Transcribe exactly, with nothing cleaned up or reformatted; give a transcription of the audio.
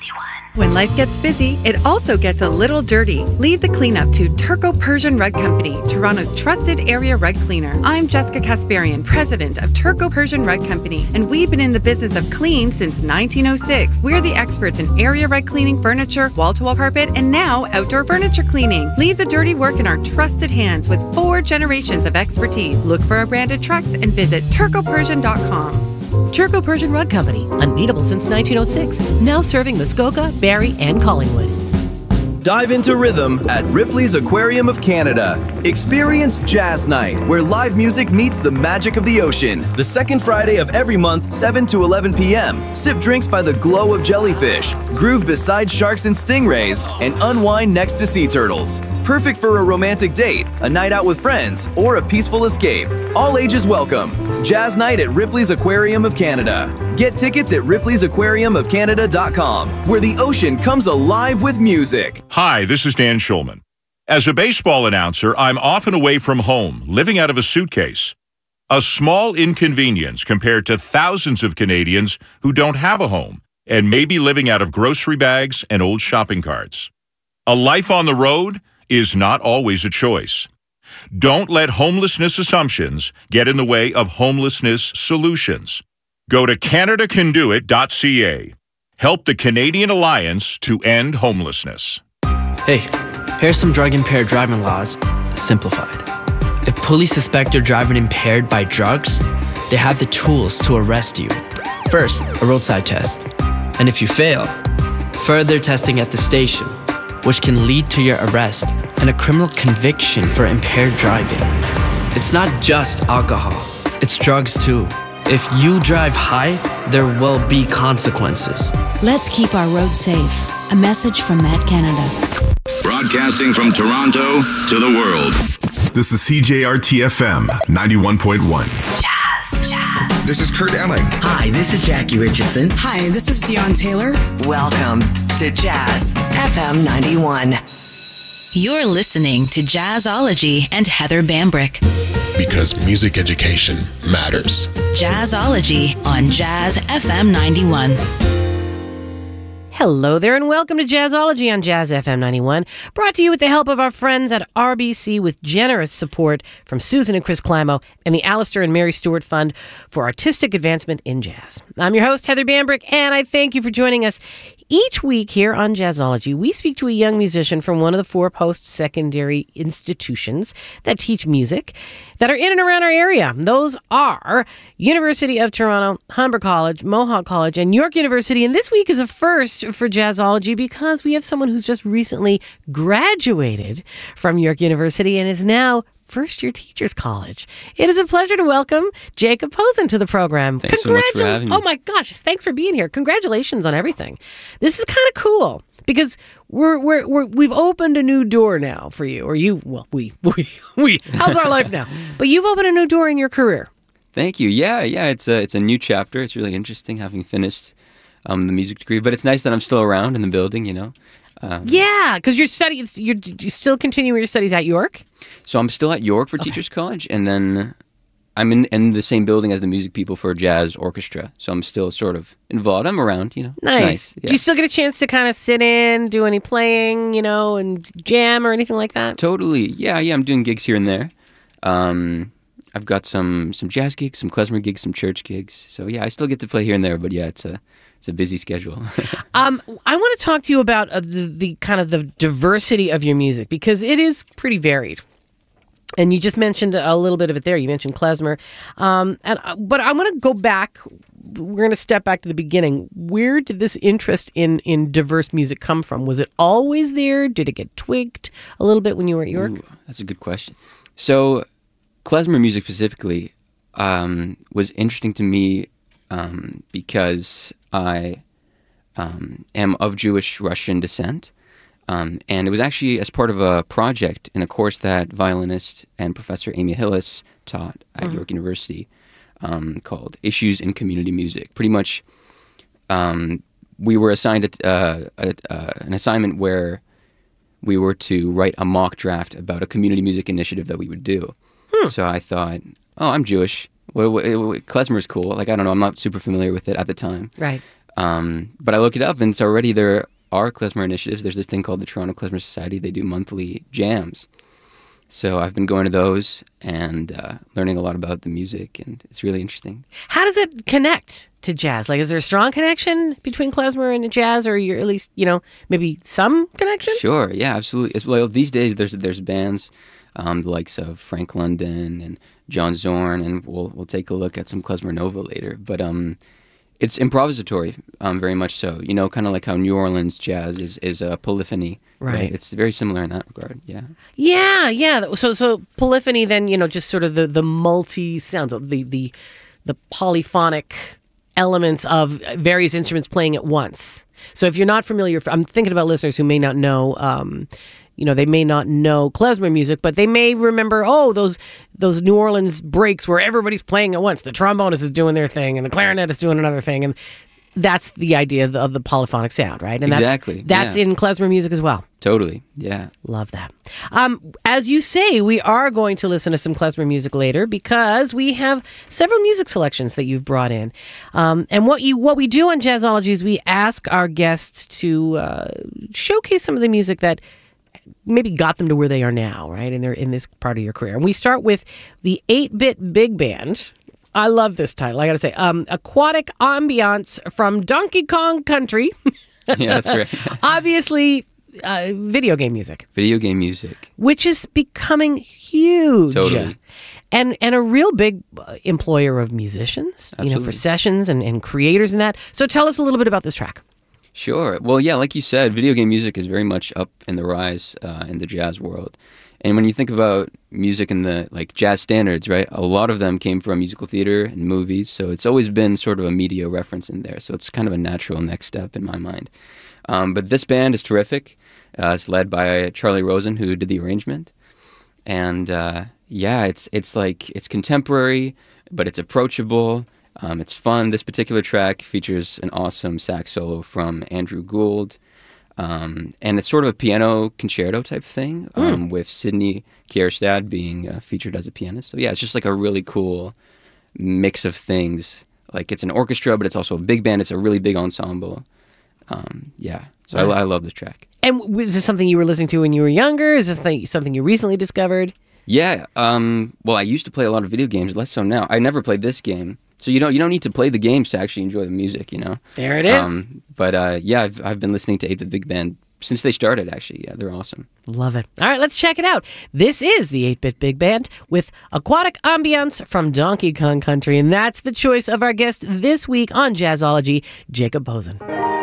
When life gets busy, it also gets a little dirty. Leave the cleanup to Turco Persian Rug Company, Toronto's trusted area rug cleaner. I'm Jessica Kasparian, president of Turco Persian Rug Company, and we've been in the business of clean since nineteen oh six. We're the experts in area rug cleaning, furniture, wall-to-wall carpet, and now outdoor furniture cleaning. Leave the dirty work in our trusted hands with four generations of expertise. Look for our branded trucks and visit turco persian dot com. Turco Persian Rug Company, unbeatable since nineteen oh six, now serving Muskoka, Barrie, and Collingwood. Dive into rhythm at Ripley's Aquarium of Canada. Experience Jazz Night, where live music meets the magic of the ocean. The second Friday of every month, seven to eleven p.m. Sip drinks by the glow of jellyfish, groove beside sharks and stingrays, and unwind next to sea turtles. Perfect for a romantic date, a night out with friends, or a peaceful escape. All ages welcome. Jazz Night at Ripley's Aquarium of Canada. Get tickets at ripleys aquarium of canada dot com, where the ocean comes alive with music. Hi, this is Dan Schulman. As a baseball announcer, I'm often away from home, living out of a suitcase. A small inconvenience compared to thousands of Canadians who don't have a home and may be living out of grocery bags and old shopping carts. A life on the road is not always a choice. Don't let homelessness assumptions get in the way of homelessness solutions. Go to canada can do it dot c a. Help the Canadian Alliance to End Homelessness. Hey, here's some drug-impaired driving laws, simplified. If police suspect you're driving impaired by drugs, they have the tools to arrest you. First, a roadside test. And if you fail, further testing at the station, which can lead to your arrest and a criminal conviction for impaired driving. It's not just alcohol, it's drugs too. If you drive high, there will be consequences. Let's keep our roads safe. A message from Matt Canada. Broadcasting from Toronto to the world. This is C J R T F M ninety-one point one. Jazz. Jazz. This is Kurt Elling. Hi, this is Jackie Richardson. Hi, this is Dion Taylor. Welcome to Jazz F M ninety-one. You're listening to Jazzology and Heather Bambrick. Because music education matters. Jazzology on Jazz F M ninety-one. Hello there and welcome to Jazzology on Jazz F M ninety-one, brought to you with the help of our friends at R B C with generous support from Susan and Chris Climo and the Alistair and Mary Stewart Fund for Artistic Advancement in Jazz. I'm your host, Heather Bambrick, and I thank you for joining us. Each week here on Jazzology, we speak to a young musician from one of the four post-secondary institutions that teach music that are in and around our area. Those are University of Toronto, Humber College, Mohawk College, and York University. And this week is a first for Jazzology because we have someone who's just recently graduated from York University and is now first-year Teachers College. It is a pleasure to welcome Jacob Posen to the program. Thanks so much for having me. Oh my gosh, thanks for being here. Congratulations on everything. This is kind of cool because we're we're, we're we've opened a new door now for you, or you. Well, we we we. How's our life now? But you've opened a new door in your career. Thank you. Yeah, yeah. It's a it's a new chapter. It's really interesting having finished um, the music degree, but it's nice that I'm still around in the building. You know. Um, yeah, because you're studying, you're, you're still continuing your studies at York? So I'm still at York for okay. Teachers College, and then I'm in, in the same building as the music people for jazz orchestra. So I'm still sort of involved. I'm around, you know. Nice. nice. Yeah. Do you still get a chance to kind of sit in, do any playing, you know, and jam or anything like that? Totally. Yeah, yeah. I'm doing gigs here and there. Um, I've got some some jazz gigs, some klezmer gigs, some church gigs. So yeah, I still get to play here and there, but yeah, it's a... It's a busy schedule. um, I want to talk to you about uh, the, the kind of the diversity of your music because it is pretty varied. And you just mentioned a little bit of it there. You mentioned klezmer. Um, and uh, but I want to go back. We're going to step back to the beginning. Where did this interest in, in diverse music come from? Was it always there? Did it get tweaked a little bit when you were at York? Ooh, that's a good question. So klezmer music specifically um, was interesting to me um, because I um, am of Jewish-Russian descent, um, and it was actually as part of a project in a course that violinist and Professor Amy Hillis taught at mm-hmm. York University um, called Issues in Community Music. Pretty much, um, we were assigned a, uh, a, uh, an assignment where we were to write a mock draft about a community music initiative that we would do. Hmm. So I thought, oh, I'm Jewish. Well, klezmer is cool. Like, I don't know. I'm not super familiar with it at the time. Right. Um, but I look it up, and it's already there are klezmer initiatives. There's this thing called the Toronto Klezmer Society. They do monthly jams. So I've been going to those and uh, learning a lot about the music, and it's really interesting. How does it connect to jazz? Like, is there a strong connection between klezmer and jazz, or you're at least, you know, maybe some connection? Sure, yeah, absolutely. As well, these days there's there's bands, um, the likes of Frank London and John Zorn, and we'll we'll take a look at some Klezmer Nova later. But um, it's improvisatory, um, very much so. You know, kind of like how New Orleans jazz is is a polyphony. Right. right. It's very similar in that regard. Yeah. Yeah, yeah. So so polyphony, then, you know, just sort of the the multi sounds, the the the polyphonic elements of various instruments playing at once. So if you're not familiar, I'm thinking about listeners who may not know. Um, You know, they may not know klezmer music, but they may remember, oh, those those New Orleans breaks where everybody's playing at once. The trombonist is doing their thing, and the clarinet is doing another thing, and that's the idea of the, of the polyphonic sound, right? And exactly. That's, that's yeah. in klezmer music as well. Totally, yeah. Love that. Um, as you say, we are going to listen to some klezmer music later because we have several music selections that you've brought in. Um, and what you what we do on Jazzology is we ask our guests to uh, showcase some of the music that maybe got them to where they are now, right, in their in this part of your career. And we start with the eight-bit Big Band. I love this title, I gotta say. Um, Aquatic Ambiance from Donkey Kong Country. Yeah, that's right. Obviously, uh, video game music. Video game music. Which is becoming huge. Totally. And and a real big employer of musicians, Absolutely. you know, for sessions and, and creators and that. So tell us a little bit about this track. Sure. Well, yeah, like you said, video game music is very much up in the rise uh, in the jazz world. And when you think about music in the, like, jazz standards, right, a lot of them came from musical theater and movies, so it's always been sort of a media reference in there. So it's kind of a natural next step in my mind. Um, but this band is terrific. Uh, it's led by Charlie Rosen, who did the arrangement. And, uh, yeah, it's it's like, it's contemporary, but it's approachable. Um, it's fun. This particular track features an awesome sax solo from Andrew Gould. Um, and it's sort of a piano concerto type thing, um, mm. with Sidney Kierstad being uh, featured as a pianist. So yeah, it's just like a really cool mix of things. Like, it's an orchestra, but it's also a big band. It's a really big ensemble. Um, yeah, so right. I, I love this track. And was this something you were listening to when you were younger? Is this something you recently discovered? Yeah, um, well, I used to play a lot of video games, less so now. I never played this game. So you don't you don't need to play the games to actually enjoy the music, you know. There it is. Um, but uh, yeah, I've I've been listening to eight-bit Big Band since they started. Actually, yeah, they're awesome. Love it. All right, let's check it out. This is the eight-bit Big Band with Aquatic Ambiance from Donkey Kong Country, and that's the choice of our guest this week on Jazzology, Jacob Posen.